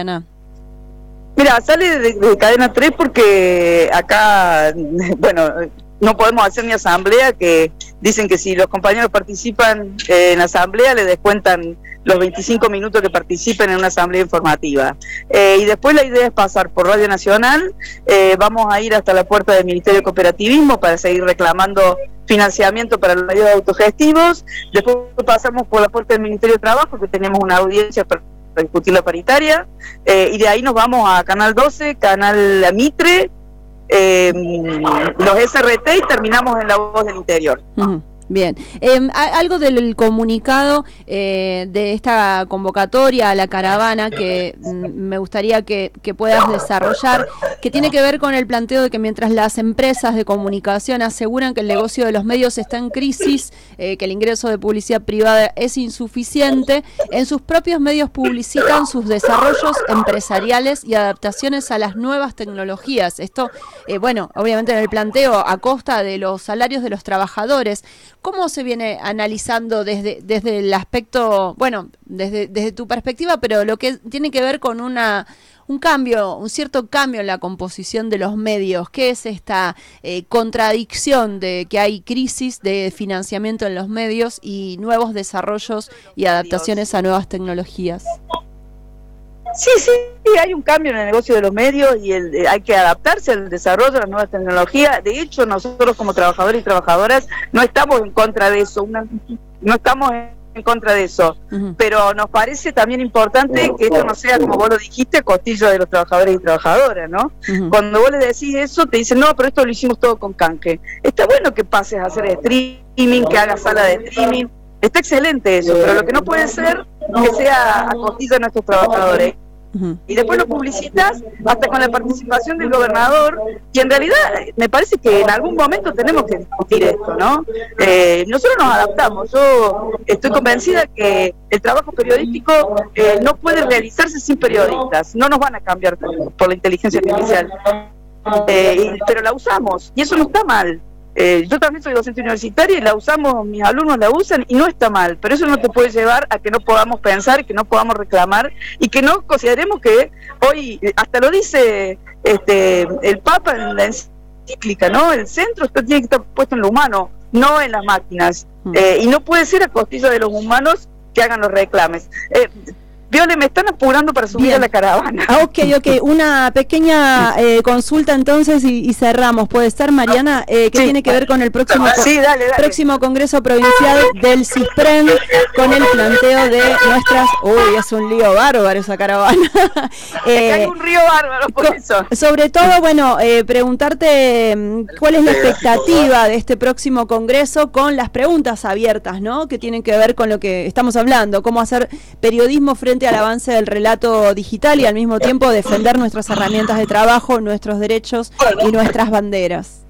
Ana. Mira, sale de Cadena 3 porque acá, bueno, no podemos hacer ni asamblea, que dicen que si los compañeros participan en la asamblea le descuentan los 25 minutos que participen en una asamblea informativa. Y después la idea es pasar por Radio Nacional, vamos a ir hasta la puerta del Ministerio de Cooperativismo para seguir reclamando financiamiento para los medios autogestivos, después pasamos por la puerta del Ministerio de Trabajo, que tenemos una audiencia para discutir la paritaria, y de ahí nos vamos a Canal 12, Canal Mitre, los SRT y terminamos en La Voz del Interior. Bien, algo del comunicado de esta convocatoria a la caravana que me gustaría que puedas desarrollar, que tiene que ver con el planteo de que mientras las empresas de comunicación aseguran que el negocio de los medios está en crisis, que el ingreso de publicidad privada es insuficiente, en sus propios medios publicitan sus desarrollos empresariales y adaptaciones a las nuevas tecnologías. Esto, bueno, obviamente en el planteo a costa de los salarios de los trabajadores. ¿Cómo se viene analizando desde el aspecto, bueno, desde tu perspectiva, pero lo que tiene que ver con un cierto cambio en la composición de los medios? ¿Qué es esta contradicción de que hay crisis de financiamiento en los medios y nuevos desarrollos y adaptaciones a nuevas tecnologías? Sí, hay un cambio en el negocio de los medios y hay que adaptarse al desarrollo de las nuevas tecnologías. De hecho, nosotros como trabajadores y trabajadoras no estamos en contra de eso, pero nos parece también importante que esto no sea, como vos lo dijiste, costillo de los trabajadores y trabajadoras, ¿no? Cuando vos le decís eso, te dicen, no, pero esto lo hicimos todo con canje. Está bueno que pases a hacer streaming, que hagas sala de streaming, está excelente eso, pero lo que no puede ser que sea a costilla de nuestros trabajadores. Y después lo publicitas hasta con la participación del gobernador, y en realidad me parece que en algún momento tenemos que discutir esto, ¿no? Nosotros nos adaptamos. Yo estoy convencida que el trabajo periodístico no puede realizarse sin periodistas, no nos van a cambiar por la inteligencia artificial, pero la usamos y eso no está mal. Yo también soy docente universitaria y la usamos, mis alumnos la usan y no está mal, pero eso no te puede llevar a que no podamos pensar, que no podamos reclamar y que no consideremos que hoy, hasta lo dice el Papa en la encíclica, ¿no? El centro tiene que estar puesto en lo humano, no en las máquinas, y no puede ser a costilla de los humanos que hagan los reclames. Viole, me están apurando para subir a la caravana. Ok, una pequeña consulta entonces y cerramos. ¿Puede ser, Mariana? Que sí, tiene que ver con el próximo próximo Congreso Provincial del CISPREN, con el planteo de nuestras... Uy, es un lío bárbaro esa caravana. Hay un río bárbaro por eso. Sobre todo, bueno, preguntarte cuál es la expectativa de este próximo Congreso con las preguntas abiertas, ¿no? Que tienen que ver con lo que estamos hablando, cómo hacer periodismo frente al avance del relato digital y al mismo tiempo defender nuestras herramientas de trabajo, nuestros derechos y nuestras banderas.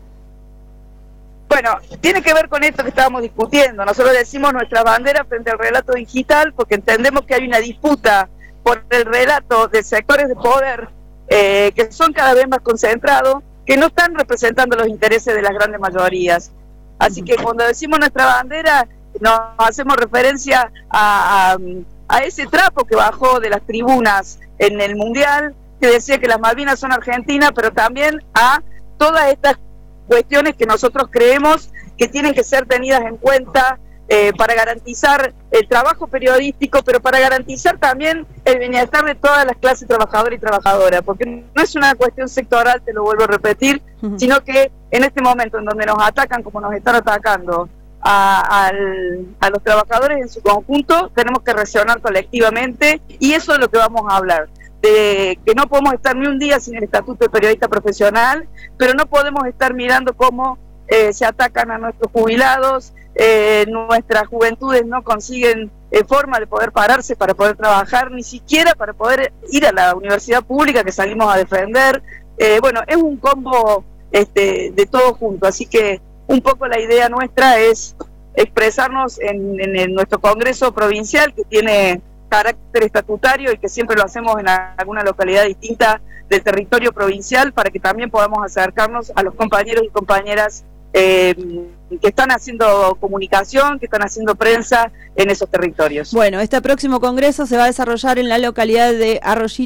Bueno, tiene que ver con esto que estábamos discutiendo. Nosotros decimos nuestra bandera frente al relato digital porque entendemos que hay una disputa por el relato de sectores de poder que son cada vez más concentrados, que no están representando los intereses de las grandes mayorías. Así que cuando decimos nuestra bandera, nos hacemos referencia a ese trapo que bajó de las tribunas en el Mundial, que decía que las Malvinas son Argentina, pero también a todas estas cuestiones que nosotros creemos que tienen que ser tenidas en cuenta para garantizar el trabajo periodístico, pero para garantizar también el bienestar de todas las clases trabajadoras y trabajadoras, porque no es una cuestión sectoral, te lo vuelvo a repetir, sino que en este momento en donde nos atacan como nos están atacando a los trabajadores en su conjunto, tenemos que reaccionar colectivamente, y eso es lo que vamos a hablar, de que no podemos estar ni un día sin el estatuto de periodista profesional, pero no podemos estar mirando cómo se atacan a nuestros jubilados, nuestras juventudes no consiguen forma de poder pararse para poder trabajar, ni siquiera para poder ir a la universidad pública que salimos a defender. Bueno, es un combo de todo junto, así que un poco la idea nuestra es expresarnos en nuestro Congreso Provincial, que tiene carácter estatutario y que siempre lo hacemos en alguna localidad distinta del territorio provincial, para que también podamos acercarnos a los compañeros y compañeras que están haciendo comunicación, que están haciendo prensa en esos territorios. Bueno, este próximo Congreso se va a desarrollar en la localidad de Arroyito.